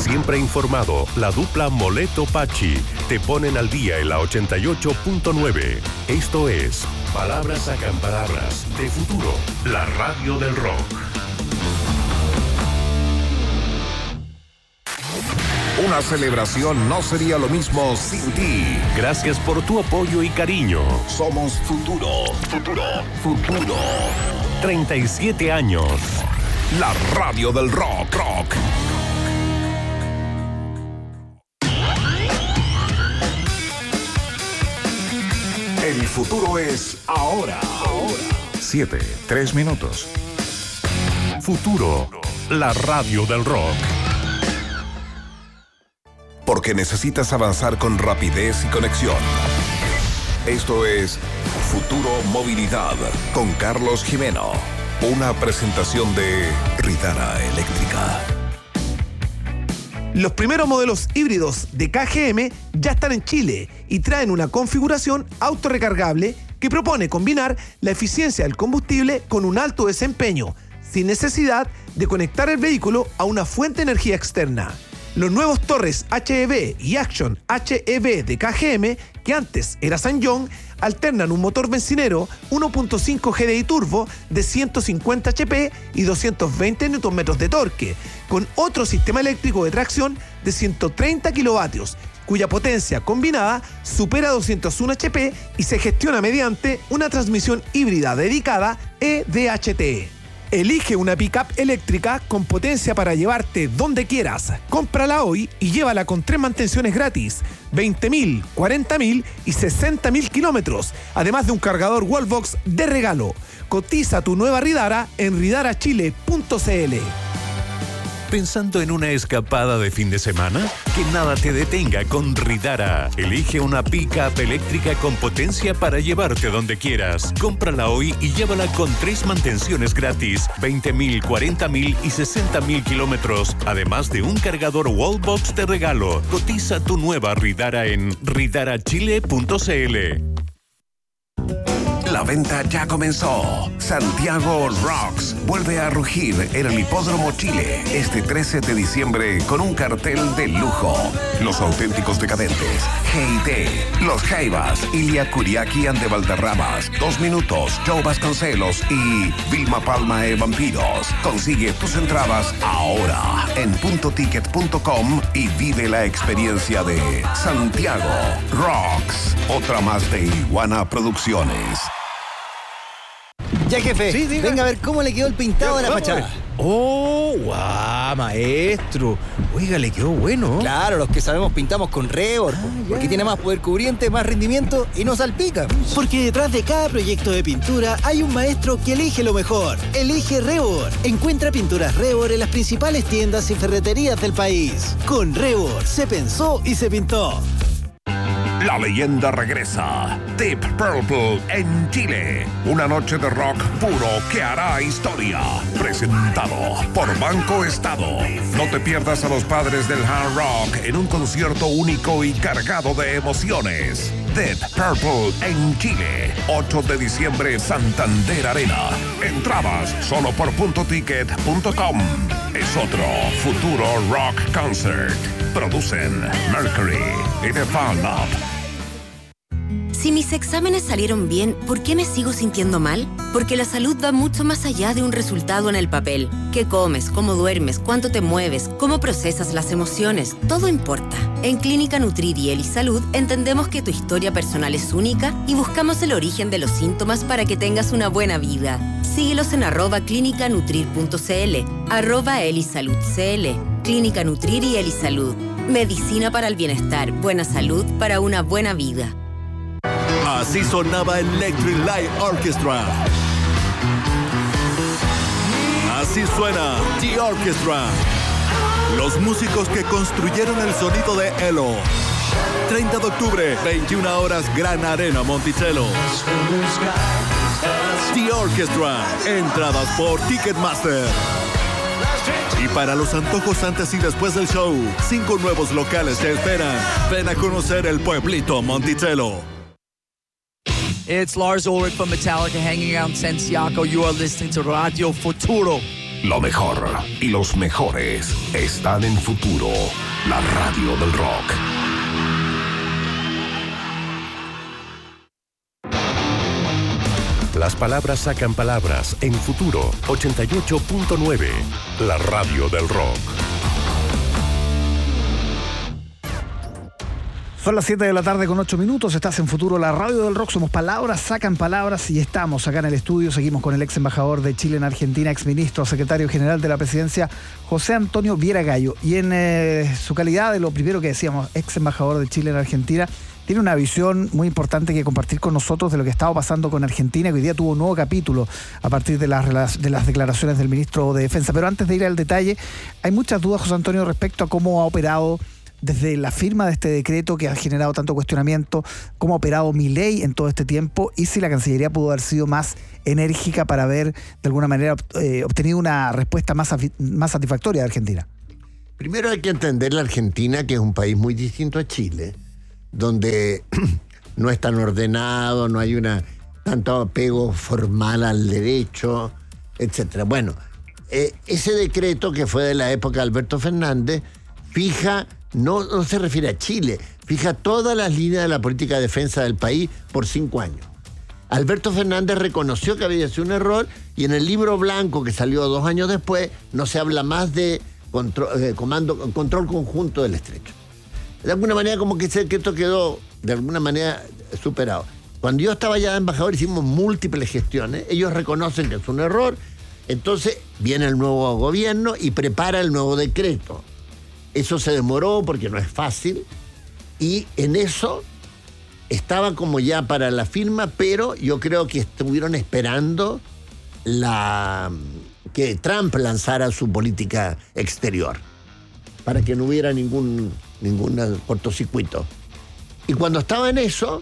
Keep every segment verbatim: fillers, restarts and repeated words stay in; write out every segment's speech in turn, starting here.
Siempre informado, la dupla Moleto-Pachi te ponen al día en la ochenta y ocho punto nueve. Esto es Palabras Sacan Palabras de Futuro, la radio del rock. Una celebración no sería lo mismo sin ti. Gracias por tu apoyo y cariño. Somos Futuro, Futuro, Futuro. treinta y siete años. La radio del rock, rock. El futuro es ahora. Ahora. Siete, tres minutos. Futuro, la radio del rock. Porque necesitas avanzar con rapidez y conexión. Esto es Futuro Movilidad con Carlos Jimeno. Una presentación de Ridara Eléctrica. Los primeros modelos híbridos de K G M ya están en Chile y traen una configuración autorrecargable que propone combinar la eficiencia del combustible con un alto desempeño, sin necesidad de conectar el vehículo a una fuente de energía externa. Los nuevos Torres H E V y Action H E V de K G M, que antes era Sanyong, alternan un motor bencinero uno punto cinco G D I turbo de ciento cincuenta horsepower y doscientos veinte newton metros de torque, con otro sistema eléctrico de tracción de ciento treinta kilovatios, cuya potencia combinada supera doscientos uno horsepower y se gestiona mediante una transmisión híbrida dedicada E D H T. Elige una pick-up eléctrica con potencia para llevarte donde quieras. Cómprala hoy y llévala con tres mantenciones gratis, veinte mil, cuarenta mil y sesenta mil kilómetros, además de un cargador Wallbox de regalo. Cotiza tu nueva Ridara en ridara chile punto c l. ¿Pensando en una escapada de fin de semana? Que nada te detenga con Ridara. Elige una pick-up eléctrica con potencia para llevarte donde quieras. Cómprala hoy y llévala con tres mantenciones gratis, veinte mil, cuarenta mil y sesenta mil kilómetros, además de un cargador Wallbox de regalo. Cotiza tu nueva Ridara en ridara chile punto c l. La venta ya comenzó. Santiago Rocks vuelve a rugir en el Hipódromo Chile este trece de diciembre con un cartel de lujo. Los auténticos decadentes, G I T, Los Jaivas, Ilia Kuriaki and de Valderramas, Dos Minutos, Joe Vasconcelos y Vilma Palma e Vampiros. Consigue tus entradas ahora en punto ticket punto com y vive la experiencia de Santiago Rocks. Otra más de Iguana Producciones. Ya, jefe, sí, venga a ver cómo le quedó el pintado de la fachada. ¡Oh, guau, maestro! Oiga, le quedó bueno. Claro, los que sabemos pintamos con Revor, ah, porque tiene más poder cubriente, más rendimiento y no salpica. Porque detrás de cada proyecto de pintura hay un maestro que elige lo mejor. Elige Revor. Encuentra pinturas Revor en las principales tiendas y ferreterías del país. Con Revor se pensó y se pintó. La leyenda regresa. Deep Purple en Chile. Una noche de rock puro que hará historia. Presentado por Banco Estado. No te pierdas a los padres del hard rock en un concierto único y cargado de emociones. Deep Purple en Chile. ocho de diciembre, Santander Arena. Entradas solo por punto ticket punto com. Es otro Futuro Rock Concert. Producen Mercury y The Fan Up. Si mis exámenes salieron bien, ¿por qué me sigo sintiendo mal? Porque la salud va mucho más allá de un resultado en el papel. ¿Qué comes? ¿Cómo duermes? ¿Cuánto te mueves? ¿Cómo procesas las emociones? Todo importa. En Clínica Nutrir y Elisalud entendemos que tu historia personal es única y buscamos el origen de los síntomas para que tengas una buena vida. Síguelos en arroba clínica nutrir punto c l, arroba Elisalud C L. Clínica Nutrir y Elisalud. Medicina para el bienestar, buena salud para una buena vida. Así sonaba Electric Light Orchestra. Así suena The Orchestra. Los músicos que construyeron el sonido de Elo. treinta de octubre, veintiuna horas, Gran Arena Monticello. The Orchestra. Entradas por Ticketmaster. Y para los antojos antes y después del show, cinco nuevos locales te esperan. Ven a conocer el pueblito Monticello. It's Lars Ulrich from Metallica hanging out in Santiago. You are listening to Radio Futuro. Lo mejor y los mejores están en Futuro, la radio del rock. Las palabras sacan palabras en Futuro ochenta y ocho punto nueve, la radio del rock. Son las siete de la tarde con ocho minutos, estás en Futuro, la radio del rock, somos palabras, sacan palabras y estamos acá en el estudio, seguimos con el ex embajador de Chile en Argentina, ex ministro, secretario general de la presidencia, José Antonio Viera Gallo, y en eh, su calidad de lo primero que decíamos, ex embajador de Chile en Argentina, tiene una visión muy importante que compartir con nosotros de lo que estaba pasando con Argentina, que hoy día tuvo un nuevo capítulo a partir de las, de las declaraciones del ministro de Defensa. Pero antes de ir al detalle, hay muchas dudas, José Antonio, respecto a cómo ha operado desde la firma de este decreto que ha generado tanto cuestionamiento, cómo ha operado Milei en todo este tiempo y si la Cancillería pudo haber sido más enérgica para haber, de alguna manera, eh, obtenido una respuesta más, más satisfactoria de Argentina. Primero hay que entender la Argentina, que es un país muy distinto a Chile, donde no es tan ordenado, no hay una tanto apego formal al derecho, etcétera. Bueno, eh, ese decreto que fue de la época de Alberto Fernández fija, no, no se refiere a Chile, fija todas las líneas de la política de defensa del país por cinco años. Alberto Fernández reconoció que había sido un error y en el libro blanco que salió dos años después no se habla más de control, eh, comando, control conjunto del estrecho. De alguna manera como que ese decreto quedó de alguna manera superado. Cuando yo estaba ya de embajador hicimos múltiples gestiones, ellos reconocen que es un error, entonces viene el nuevo gobierno y prepara el nuevo decreto. Eso se demoró porque no es fácil y en eso estaba como ya para la firma, pero yo creo que estuvieron esperando la, que Trump lanzara su política exterior para que no hubiera ningún, ningún cortocircuito. Y cuando estaba en eso,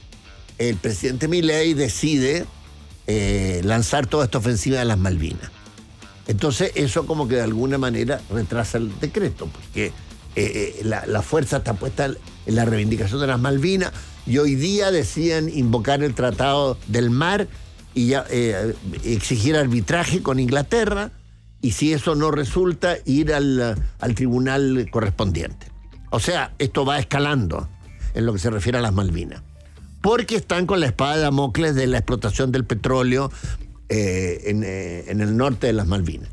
el presidente Milei decide eh, lanzar toda esta ofensiva de las Malvinas. Entonces eso como que de alguna manera retrasa el decreto, porque eh, eh, la, la fuerza está puesta en la reivindicación de las Malvinas y hoy día decían invocar el Tratado del Mar y ya, eh, exigir arbitraje con Inglaterra y si eso no resulta ir al, al tribunal correspondiente. O sea, esto va escalando en lo que se refiere a las Malvinas, porque están con la espada de Damocles de la explotación del petróleo Eh, en, eh, en el norte de las Malvinas.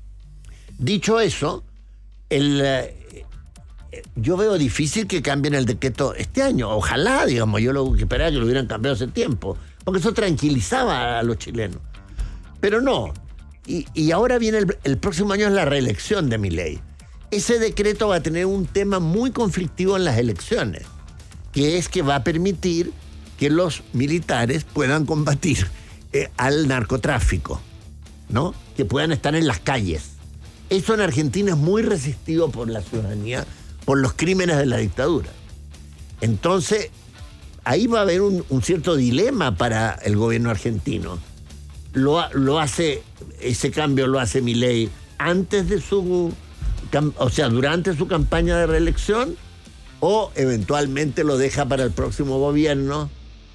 Dicho eso, el, eh, yo veo difícil que cambien el decreto este año. Ojalá, digamos, yo lo que esperaba que lo hubieran cambiado hace tiempo, porque eso tranquilizaba a los chilenos. Pero no. Y, y ahora viene el, el próximo año es la reelección de Milei. Ese decreto va a tener un tema muy conflictivo en las elecciones, que es que va a permitir que los militares puedan combatir Eh, al narcotráfico, ¿no? Que puedan estar en las calles. Eso en Argentina es muy resistido por la ciudadanía, por los crímenes de la dictadura. Entonces, ahí va a haber un, un cierto dilema para el gobierno argentino. Lo, lo hace, ese cambio lo hace Milei antes de su, o sea, durante su campaña de reelección, o eventualmente lo deja para el próximo gobierno.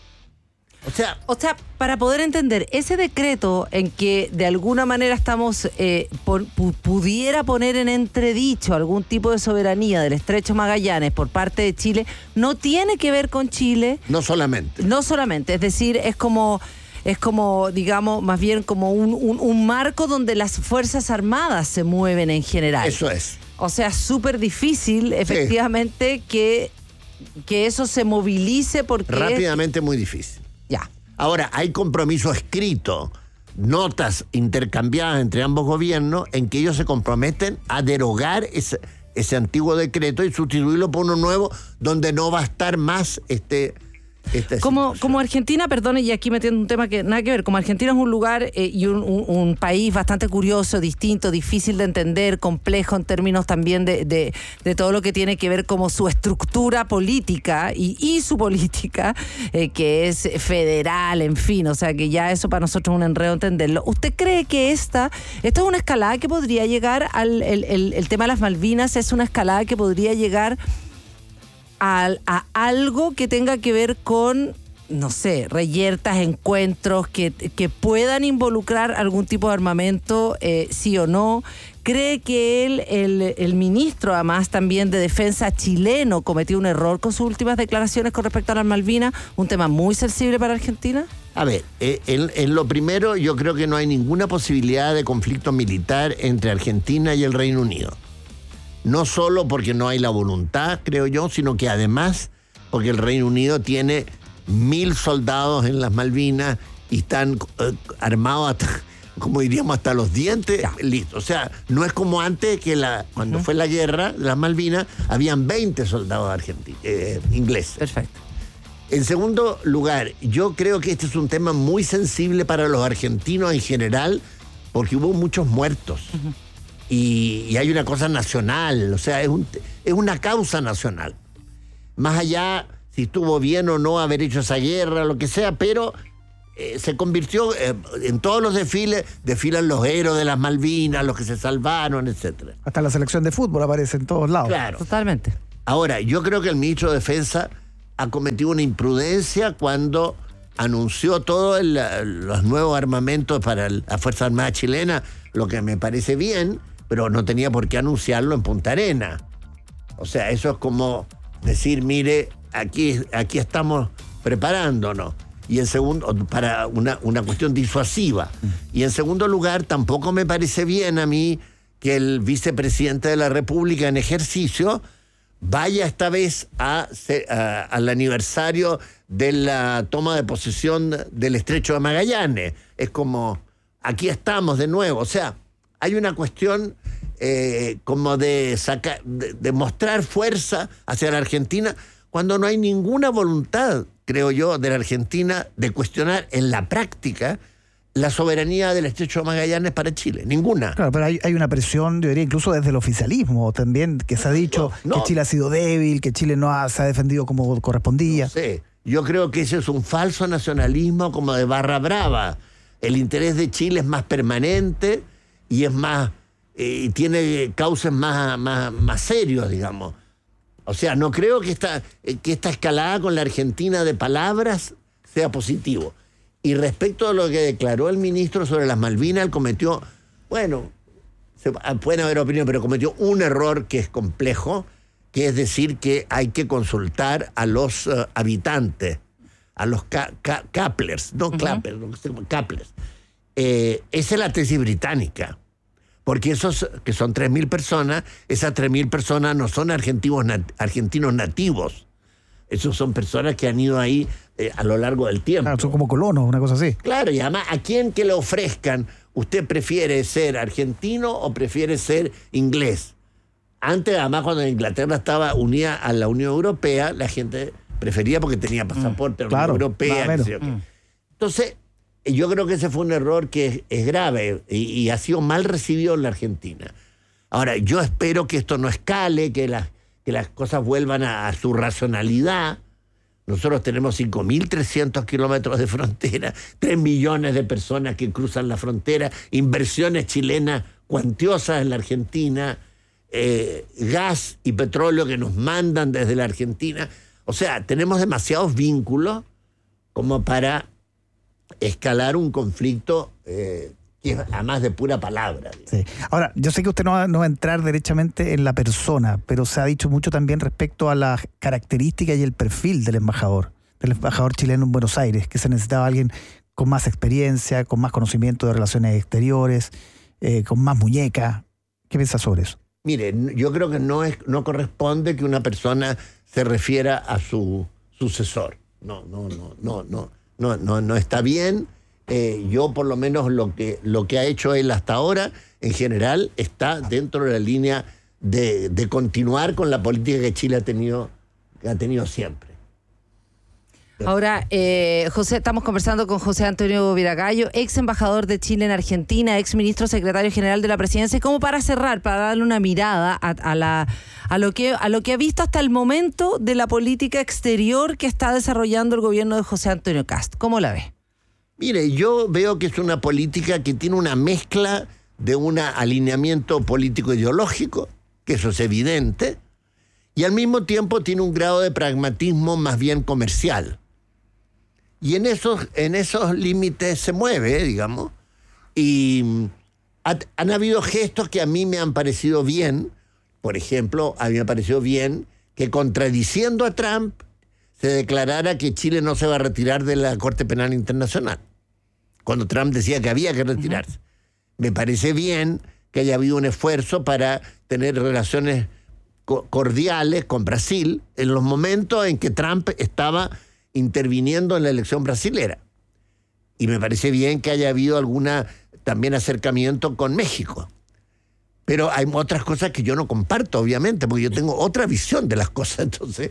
O sea, o sea, para poder entender, ese decreto en que de alguna manera estamos, eh, por, pu, pudiera poner en entredicho algún tipo de soberanía del Estrecho Magallanes por parte de Chile, no tiene que ver con Chile. No solamente. No solamente, es decir, es como, es como digamos, más bien como un, un, un marco donde las Fuerzas Armadas se mueven en general. Eso es. O sea, súper difícil, efectivamente, sí. que, que eso se movilice porque... Rápidamente muy difícil. Ya. Ahora, hay compromiso escrito, notas intercambiadas entre ambos gobiernos en que ellos se comprometen a derogar ese, ese antiguo decreto y sustituirlo por uno nuevo donde no va a estar más este... Como, como Argentina, perdone, y aquí metiendo un tema que nada que ver, como Argentina es un lugar eh, y un, un, un país bastante curioso, distinto, difícil de entender, complejo en términos también de, de, de todo lo que tiene que ver como su estructura política y, y su política, eh, que es federal, en fin, o sea que ya eso para nosotros es un enredo entenderlo. ¿Usted cree que esta, esta es una escalada que podría llegar al el, el, el tema de las Malvinas, es una escalada que podría llegar A, a algo que tenga que ver con no sé, reyertas, encuentros que, que puedan involucrar algún tipo de armamento, eh, sí o no. ¿Cree que él, el, el ministro, además también de Defensa chileno, cometió un error con sus últimas declaraciones con respecto a las Malvinas? Un tema muy sensible para Argentina. A ver, eh, en, en lo primero, yo creo que no hay ninguna posibilidad de conflicto militar entre Argentina y el Reino Unido. No solo porque no hay la voluntad, creo yo, sino que además porque el Reino Unido tiene mil soldados en las Malvinas y están eh, armados hasta, como diríamos, hasta los dientes, listos. O sea, no es como antes que la, cuando uh-huh. fue la guerra de las Malvinas, habían veinte soldados argentinos, eh, ingleses. Perfecto. En segundo lugar, yo creo que este es un tema muy sensible para los argentinos en general, porque hubo muchos muertos. Uh-huh. y, y hay una cosa nacional, o sea, es, un, es una causa nacional. Más allá si estuvo bien o no haber hecho esa guerra, lo que sea, pero eh, se convirtió eh, en todos los desfiles, desfilan los héroes de las Malvinas, los que se salvaron, etcétera. Hasta la selección de fútbol aparece en todos lados. Claro. Totalmente. Ahora, yo creo que el ministro de Defensa ha cometido una imprudencia cuando anunció todos los nuevos armamentos para la Fuerza Armada chilena, lo que me parece bien, pero no tenía por qué anunciarlo en Punta Arenas. O sea, eso es como decir, mire, aquí, aquí estamos preparándonos. Y en segundo, para una, una cuestión disuasiva. Y en segundo lugar, tampoco me parece bien a mí que el vicepresidente de la República en ejercicio vaya esta vez a, a, al aniversario de la toma de posesión del Estrecho de Magallanes. Es como, aquí estamos de nuevo. O sea, hay una cuestión eh, como de, sacar, de, de mostrar fuerza hacia la Argentina cuando no hay ninguna voluntad, creo yo, de la Argentina de cuestionar en la práctica la soberanía del Estrecho de Magallanes para Chile. Ninguna. Claro, pero hay, hay una presión, yo diría, incluso desde el oficialismo también, que se ha dicho no, no. que Chile ha sido débil, que Chile no ha, se ha defendido como correspondía. No sé. Yo creo que ese es un falso nacionalismo como de barra brava. El interés de Chile es más permanente y es más, eh, tiene cauces más, más, más serios, digamos. O sea, no creo que esta, que esta escalada con la Argentina de palabras sea positivo. Y respecto a lo que declaró el ministro sobre las Malvinas, él cometió, bueno, se, pueden haber opiniones, pero cometió un error que es complejo, que es decir que hay que consultar a los uh, habitantes, a los ca, ca, caplers, no uh-huh. clappers, no, caplers. Eh, esa es la tesis británica. Porque esos, que son tres mil personas, esas tres mil personas no son argentinos, nat- argentinos nativos. Esos son personas que han ido ahí eh, a lo largo del tiempo. Claro, son como colonos, una cosa así. Claro, y además, ¿a quién que le ofrezcan? ¿Usted prefiere ser argentino o prefiere ser inglés? Antes, además, cuando Inglaterra estaba unida a la Unión Europea, la gente prefería porque tenía pasaporte mm, claro, europea. Claro. No sé mm. Entonces, yo creo que ese fue un error que es, es grave y, y ha sido mal recibido en la Argentina. Ahora, yo espero que esto no escale, que las, que las cosas vuelvan a, a su racionalidad. Nosotros tenemos cinco mil trescientos kilómetros de frontera, tres millones de personas que cruzan la frontera, inversiones chilenas cuantiosas en la Argentina, eh, gas y petróleo que nos mandan desde la Argentina. O sea, tenemos demasiados vínculos como para escalar un conflicto eh, que es además de pura palabra. Sí. Ahora, yo sé que usted no va, no va a entrar derechamente en la persona, pero se ha dicho mucho también respecto a las características y el perfil del embajador, del embajador chileno en Buenos Aires, que se necesitaba alguien con más experiencia, con más conocimiento de relaciones exteriores, eh, con más muñeca. ¿Qué piensa sobre eso? Mire, yo creo que no, es, no corresponde que una persona se refiera a su sucesor. No, no, no, no, no. No, no, no está bien. Eh, yo, por lo menos, lo que, lo que ha hecho él hasta ahora, en general, está dentro de la línea de, de continuar con la política que Chile ha tenido, que ha tenido siempre. Ahora, eh, José, estamos conversando con José Antonio Viragallo, ex embajador de Chile en Argentina, ex ministro secretario general de la presidencia, y como para cerrar, para darle una mirada a, a, la, a, lo que, a lo que ha visto hasta el momento de la política exterior que está desarrollando el gobierno de José Antonio Kast. ¿Cómo la ve? Mire, yo veo que es una política que tiene una mezcla de un alineamiento político ideológico, que eso es evidente, y al mismo tiempo tiene un grado de pragmatismo más bien comercial. Y en esos, en esos límites se mueve, digamos. Y ha, han habido gestos que a mí me han parecido bien. Por ejemplo, a mí me ha parecido bien que, contradiciendo a Trump, se declarara que Chile no se va a retirar de la Corte Penal Internacional, cuando Trump decía que había que retirarse. Uh-huh. Me parece bien que haya habido un esfuerzo para tener relaciones co- cordiales con Brasil en los momentos en que Trump estaba interviniendo en la elección brasilera. Y me parece bien que haya habido alguna también acercamiento con México. Pero hay otras cosas que yo no comparto, obviamente, porque yo tengo otra visión de las cosas. Entonces,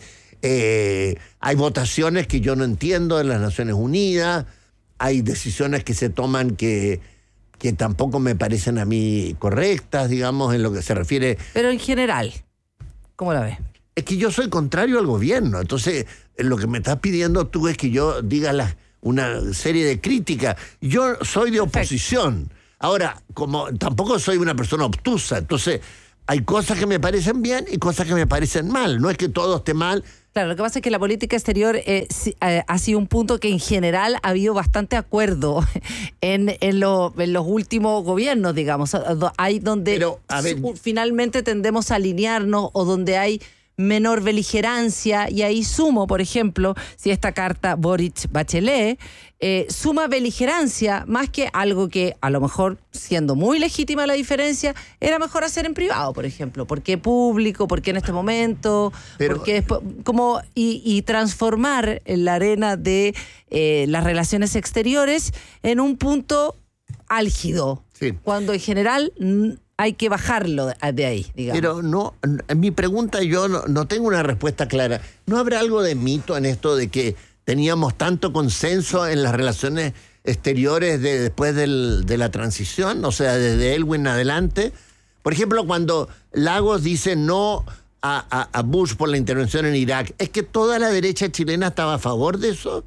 eh, hay votaciones que yo no entiendo en las Naciones Unidas, hay decisiones que se toman que, que tampoco me parecen a mí correctas, digamos, en lo que se refiere... Pero en general, ¿cómo la ves? Es que yo soy contrario al gobierno, entonces lo que me estás pidiendo tú es que yo diga la, una serie de críticas. Yo soy de oposición. Perfecto. Ahora, como tampoco soy una persona obtusa, entonces hay cosas que me parecen bien y cosas que me parecen mal. No es que todo esté mal. Claro, lo que pasa es que la política exterior eh, eh, ha sido un punto que en general ha habido bastante acuerdo en, en, lo, en los últimos gobiernos, digamos. Hay donde Pero, a ver, su, finalmente tendemos a alinearnos o donde hay menor beligerancia, y ahí sumo, por ejemplo, si esta carta Boric-Bachelet eh, suma beligerancia más que algo que a lo mejor, siendo muy legítima la diferencia, era mejor hacer en privado, por ejemplo. ¿Por qué público? ¿Por qué en este momento? Pero, Porque después, como y, y transformar la arena de eh, las relaciones exteriores en un punto álgido, sí. Cuando en general hay que bajarlo de ahí, digamos. Pero no, en mi pregunta yo no, no tengo una respuesta clara. ¿No habrá algo de mito en esto de que teníamos tanto consenso en las relaciones exteriores de, después del, de la transición? O sea, desde Elwin en adelante. Por ejemplo, cuando Lagos dice no a, a, a Bush por la intervención en Irak, ¿es que toda la derecha chilena estaba a favor de eso?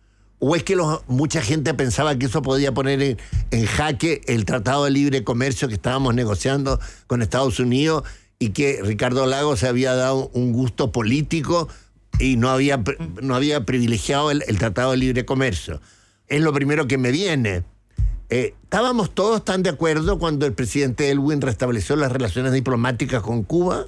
¿O es que los, mucha gente pensaba que eso podía poner en, en jaque el Tratado de Libre Comercio que estábamos negociando con Estados Unidos y que Ricardo Lagos se había dado un gusto político y no había, no había privilegiado el, el Tratado de Libre Comercio? Es lo primero que me viene. Eh, ¿Estábamos todos tan de acuerdo cuando el presidente Elwin restableció las relaciones diplomáticas con Cuba?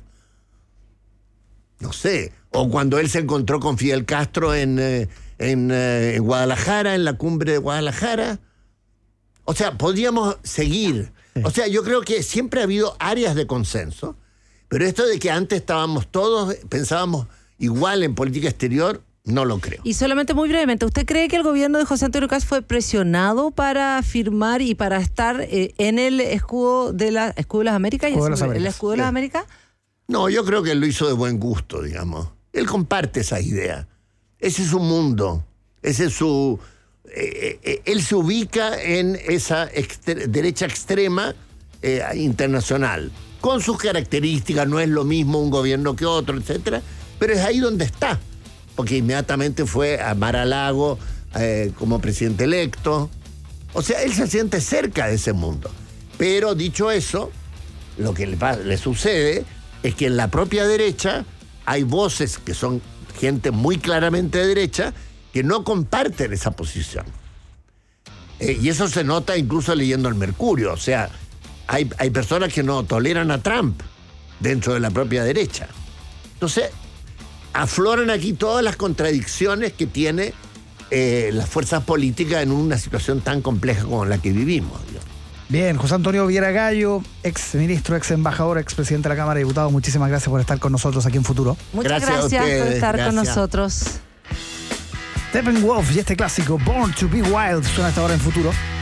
No sé. O cuando él se encontró con Fidel Castro en... Eh, En, eh, en Guadalajara, en la cumbre de Guadalajara. O sea, podríamos seguir. O sea, yo creo que siempre ha habido áreas de consenso, pero esto de que antes estábamos todos, pensábamos igual en política exterior, no lo creo. Y solamente muy brevemente, ¿usted cree que el gobierno de José Antonio Kast fue presionado para firmar y para estar eh, en el escudo de, la, escudo de las Américas? Escudo de las ¿El Américas. escudo de las Américas? No, yo creo que él lo hizo de buen gusto, digamos. Él comparte esa idea. Ese es su mundo, ese es su... Eh, eh, él se ubica en esa extre- derecha extrema eh, internacional, con sus características, no es lo mismo un gobierno que otro, etcétera, pero es ahí donde está, porque inmediatamente fue a Mar-a-Lago eh, como presidente electo. O sea, él se siente cerca de ese mundo. Pero dicho eso, lo que le, le sucede es que en la propia derecha hay voces que son gente muy claramente de derecha que no comparten esa posición. Eh, y eso se nota incluso leyendo el Mercurio. O sea, hay, hay personas que no toleran a Trump dentro de la propia derecha. Entonces, afloran aquí todas las contradicciones que tiene eh, las fuerzas políticas en una situación tan compleja como la que vivimos, digamos. Bien, José Antonio Viera Gallo, ex ministro, ex embajador, ex presidente de la Cámara de Diputados, muchísimas gracias por estar con nosotros aquí en Futuro. Muchas gracias, gracias por estar gracias. con nosotros. Steppenwolf y este clásico Born to be Wild suena hasta ahora en Futuro.